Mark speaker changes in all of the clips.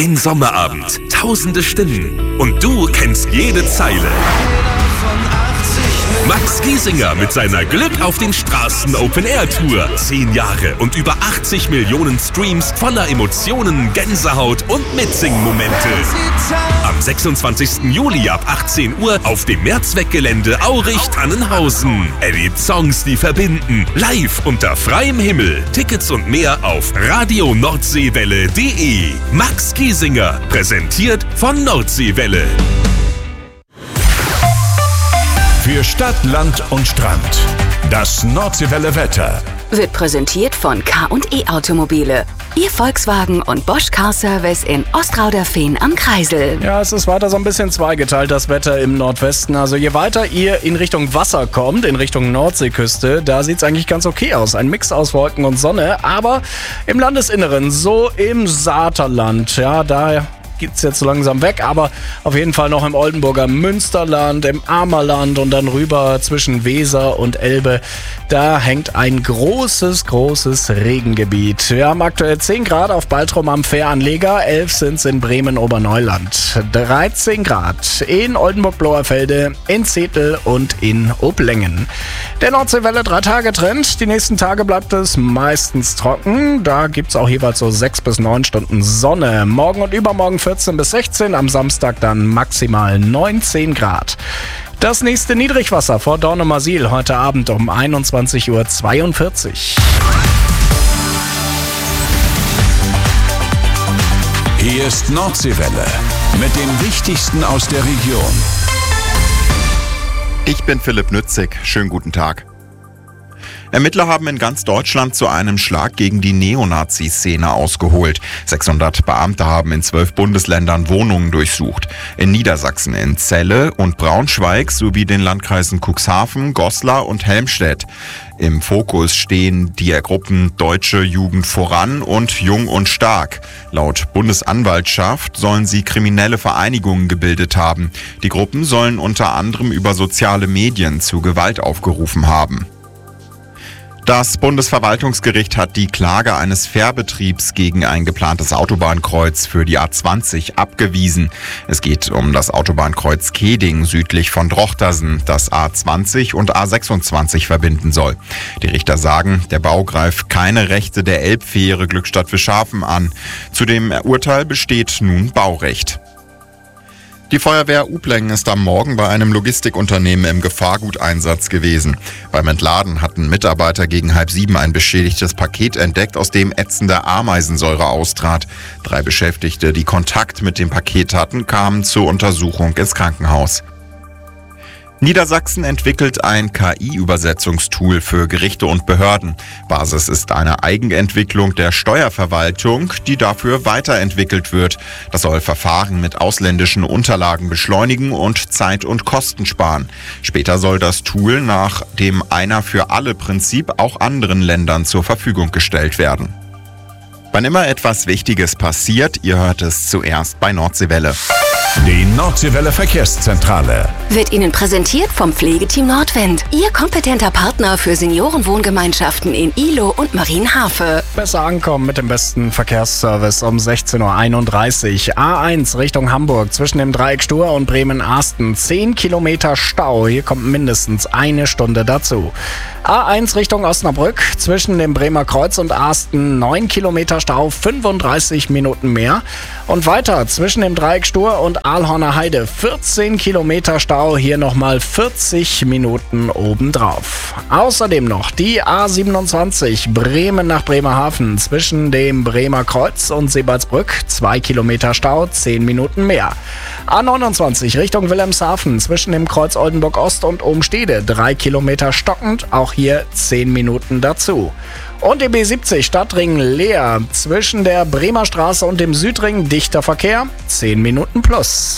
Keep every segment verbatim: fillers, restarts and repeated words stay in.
Speaker 1: Ein Sommerabend, tausende Stimmen und du kennst jede Zeile. Max Giesinger mit seiner Glück auf den Straßen Open Air Tour. Zehn Jahre und über achtzig Millionen Streams voller Emotionen, Gänsehaut und Mitsing-Momente. Am sechsundzwanzigsten Juli ab achtzehn Uhr auf dem Mehrzweckgelände Aurich-Tannenhausen. Erlebt Songs, die verbinden. Live unter freiem Himmel. Tickets und mehr auf radio nordseewelle punkt de. Max Giesinger, präsentiert von Nordseewelle.
Speaker 2: Für Stadt, Land und Strand. Das Nordseewelle Wetter
Speaker 3: wird präsentiert von K und E Automobile. Ihr Volkswagen und Bosch Car Service in Ostrauderfehn am Kreisel.
Speaker 4: Ja, es ist weiter so ein bisschen zweigeteilt, das Wetter im Nordwesten. Also je weiter ihr in Richtung Wasser kommt, in Richtung Nordseeküste, da sieht es eigentlich ganz okay aus. Ein Mix aus Wolken und Sonne. Aber im Landesinneren, so im Saterland, ja, da geht's jetzt so langsam weg, aber auf jeden Fall noch im Oldenburger Münsterland, im Ammerland und dann rüber zwischen Weser und Elbe. Da hängt ein großes, großes Regengebiet. Wir haben aktuell zehn Grad auf Baltrum am Fähranleger, elf sind es in Bremen-Oberneuland, dreizehn Grad in Oldenburg-Blauerfelde, in Zetel und in Oblängen. Der Nordseewelle drei Tage Trend. Die nächsten Tage bleibt es meistens trocken. Da gibt's auch jeweils so sechs bis neun Stunden Sonne. Morgen und übermorgen vierzehn bis sechzehn, am Samstag dann maximal neunzehn Grad. Das nächste Niedrigwasser vor Dornumersiel heute Abend um einundzwanzig Uhr zweiundvierzig.
Speaker 2: Hier ist Nordseewelle mit dem Wichtigsten aus der Region.
Speaker 5: Ich bin Philipp Nützig. Schönen guten Tag. Ermittler haben in ganz Deutschland zu einem Schlag gegen die Neonazi-Szene ausgeholt. sechshundert Beamte haben in zwölf Bundesländern Wohnungen durchsucht. In Niedersachsen in Celle und Braunschweig sowie den Landkreisen Cuxhaven, Goslar und Helmstedt. Im Fokus stehen die Gruppen Deutsche Jugend voran und Jung und Stark. Laut Bundesanwaltschaft sollen sie kriminelle Vereinigungen gebildet haben. Die Gruppen sollen unter anderem über soziale Medien zu Gewalt aufgerufen haben. Das Bundesverwaltungsgericht hat die Klage eines Fährbetriebs gegen ein geplantes Autobahnkreuz für die A zwanzig abgewiesen. Es geht um das Autobahnkreuz Keding südlich von Drochtersen, das A zwanzig und A sechsundzwanzig verbinden soll. Die Richter sagen, der Bau greift keine Rechte der Elbfähre Glückstadt-Fischhafen an. Zu dem Urteil besteht nun Baurecht. Die Feuerwehr Ublängen ist am Morgen bei einem Logistikunternehmen im Gefahrguteinsatz gewesen. Beim Entladen hatten Mitarbeiter gegen halb sieben ein beschädigtes Paket entdeckt, aus dem ätzende Ameisensäure austrat. Drei Beschäftigte, die Kontakt mit dem Paket hatten, kamen zur Untersuchung ins Krankenhaus. Niedersachsen entwickelt ein K I-Übersetzungstool für Gerichte und Behörden. Basis ist eine Eigenentwicklung der Steuerverwaltung, die dafür weiterentwickelt wird. Das soll Verfahren mit ausländischen Unterlagen beschleunigen und Zeit und Kosten sparen. Später soll das Tool nach dem Einer-für-alle-Prinzip auch anderen Ländern zur Verfügung gestellt werden. Wann immer etwas Wichtiges passiert, ihr hört es zuerst bei Nordseewelle.
Speaker 2: Die Nordseewelle Verkehrszentrale
Speaker 3: wird Ihnen präsentiert vom Pflegeteam Nordwind. Ihr kompetenter Partner für Seniorenwohngemeinschaften in Ihlow und Marienhafe.
Speaker 4: Besser ankommen mit dem besten Verkehrsservice um sechzehn Uhr einunddreißig. A eins Richtung Hamburg zwischen dem Dreieck Stur und Bremen-Arsten. zehn Kilometer Stau. Hier kommt mindestens eine Stunde dazu. A eins Richtung Osnabrück zwischen dem Bremer Kreuz und Arsten. neun Kilometer Stau, fünfunddreißig Minuten mehr. Und weiter zwischen dem Dreieck Stur und Aalhorner Heide. vierzehn Kilometer Stau, hier nochmal vierzig Minuten obendrauf. Außerdem noch die A siebenundzwanzig Bremen nach Bremerhaven zwischen dem Bremer Kreuz und Seebaldsbrück. zwei Kilometer Stau, zehn Minuten mehr. A neunundzwanzig Richtung Wilhelmshaven zwischen dem Kreuz Oldenburg Ost und Obenstede. drei Kilometer stockend, auch hier zehn Minuten dazu. Und die B siebzig Stadtring leer. Zwischen der Bremer Straße und dem Südring dichter Verkehr. zehn Minuten plus.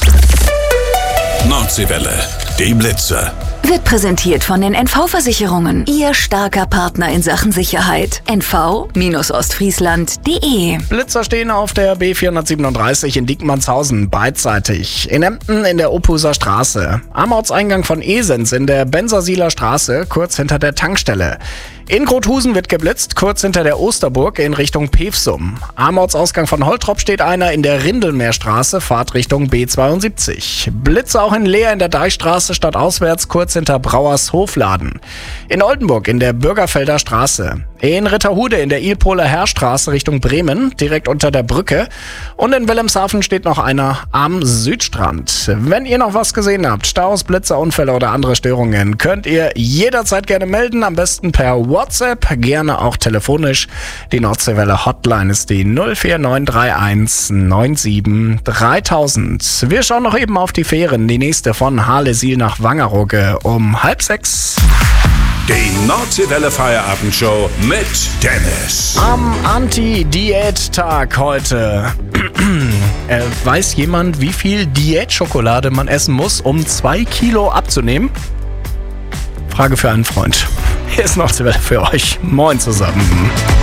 Speaker 2: Nordseewelle, die Blitzer.
Speaker 3: Wird präsentiert von den N V-Versicherungen. Ihr starker Partner in Sachen Sicherheit. N V Ostfriesland punkt de.
Speaker 4: Blitzer stehen auf der B vierhundertsiebenunddreißig in Diekmannshausen beidseitig. In Emden in der Opuser Straße. Am Ortseingang von Esens in der Bensersieler Straße, kurz hinter der Tankstelle. In Grothusen wird geblitzt, kurz hinter der Osterburg in Richtung Pevsum. Am Ortsausgang von Holtrop steht einer in der Rindelmeerstraße, Fahrtrichtung B zweiundsiebzig. Blitze auch in Leer in der Deichstraße stadtauswärts, kurz hinter Brauers Hofladen. In Oldenburg in der Bürgerfelder Straße. In Ritterhude in der Ilpoler Heerstraße Richtung Bremen, direkt unter der Brücke. Und in Wilhelmshaven steht noch einer am Südstrand. Wenn ihr noch was gesehen habt, Staus, Blitze, Unfälle oder andere Störungen, könnt ihr jederzeit gerne melden, am besten per WhatsApp, gerne auch telefonisch. Die Nordseewelle Hotline ist die null vier neun drei eins neun sieben dreitausend. Wir schauen noch eben auf die Fähren, die nächste von Harlesiel nach Wangerooge um halb sechs.
Speaker 2: Die Nordseewelle Feierabendshow mit Dennis.
Speaker 4: Am Anti-Diät-Tag heute. äh, weiß jemand, wie viel Diätschokolade man essen muss, um zwei Kilo abzunehmen? Frage für einen Freund. Hier ist Nordseewelle für euch. Moin zusammen.